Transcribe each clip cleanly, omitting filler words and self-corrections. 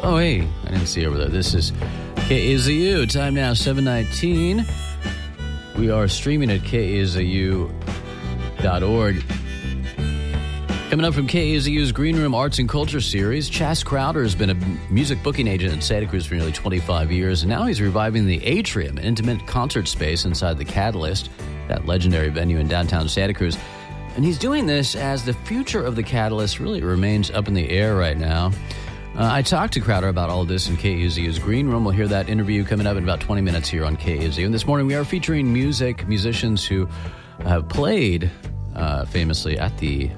Oh, hey, I didn't see over there. This is KAZU. Time now, 7:19. We are streaming at KAZU.org. Coming up from KAZU's Green Room Arts and Culture series, Chas Crowder has been a music booking agent in Santa Cruz for nearly 25 years, and now he's reviving the Atrium, an intimate concert space inside the Catalyst, that legendary venue in downtown Santa Cruz. And he's doing this as the future of the Catalyst really remains up in the air right now. I talked to Crowder about all of this in KAZU's Green Room. We'll hear that interview coming up in about 20 minutes here on KAZU. And this morning we are featuring musicians who have played famously at the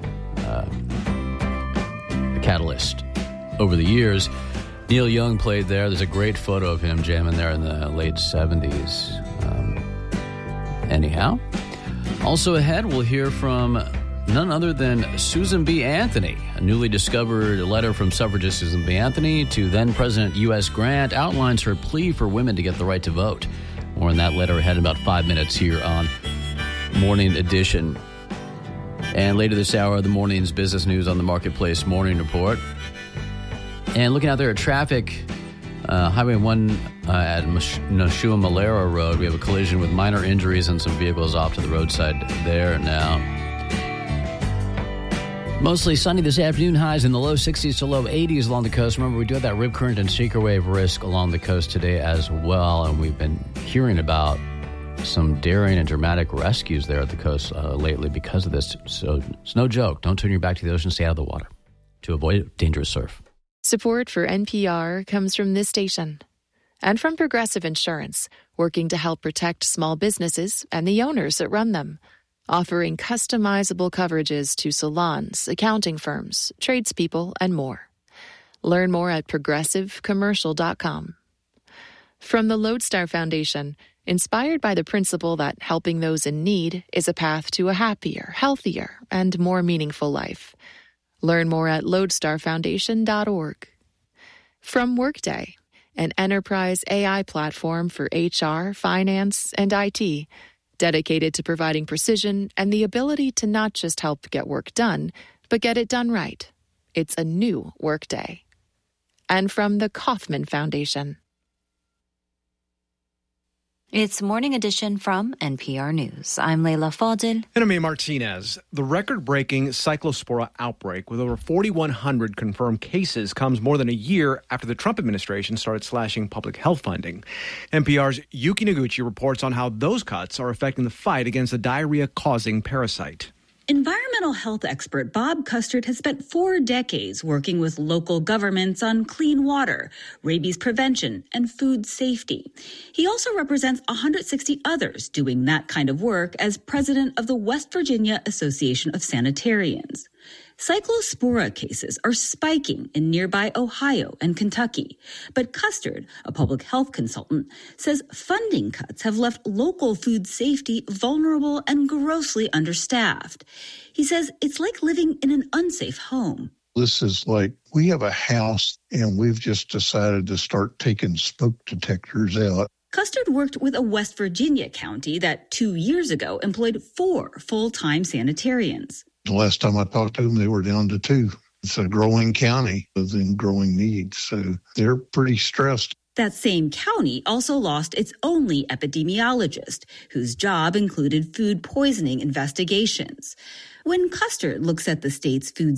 Catalyst over the years. Neil Young played there. There's a great photo of him jamming there in the late 70s. Anyhow, also ahead, we'll hear from none other than Susan B. Anthony. A newly discovered letter from suffragist Susan B. Anthony to then-President U.S. Grant outlines her plea for women to get the right to vote. More on that letter ahead in about 5 minutes here on Morning Edition. And later this hour, the morning's business news on the Marketplace Morning Report. And looking out there at traffic, Highway 1 at Nashua-Malera Road, we have a collision with minor injuries and some vehicles off to the roadside there now. Mostly sunny this afternoon, highs in the low 60s to low 80s along the coast. Remember, we do have that rip current and shaker wave risk along the coast today as well, and we've been hearing about some daring and dramatic rescues there at the coast lately because of this. So it's no joke. Don't turn your back to the ocean. Stay out of the water to avoid dangerous surf. Support for NPR comes from this station and from Progressive Insurance, working to help protect small businesses and the owners that run them, offering customizable coverages to salons, accounting firms, tradespeople, and more. Learn more at progressivecommercial.com. From the Lodestar Foundation, inspired by the principle that helping those in need is a path to a happier, healthier, and more meaningful life. Learn more at lodestarfoundation.org. From Workday, an enterprise AI platform for HR, finance, and IT, dedicated to providing precision and the ability to not just help get work done, but get it done right. It's a new Workday. And from the Kauffman Foundation. It's Morning Edition from NPR News. I'm Leila Fadil. And I'm A. Martinez. The record-breaking Cyclospora outbreak with over 4,100 confirmed cases comes more than a year after the Trump administration started slashing public health funding. NPR's Yuki Noguchi reports on how those cuts are affecting the fight against the diarrhea-causing parasite. Environmental health expert Bob Custard has spent 4 decades working with local governments on clean water, rabies prevention, and food safety. He also represents 160 others doing that kind of work as president of the West Virginia Association of Sanitarians. Cyclospora cases are spiking in nearby Ohio and Kentucky. But Custard, a public health consultant, says funding cuts have left local food safety vulnerable and grossly understaffed. He says it's like living in an unsafe home. This is like we have a house and we've just decided to start taking smoke detectors out. Custard worked with a West Virginia county that 2 years ago employed 4 full-time sanitarians. The last time I talked to them, they were down to 2. It's a growing county with growing needs, so they're pretty stressed. That same county also lost its only epidemiologist, whose job included food poisoning investigations. When Custard looks at the state's food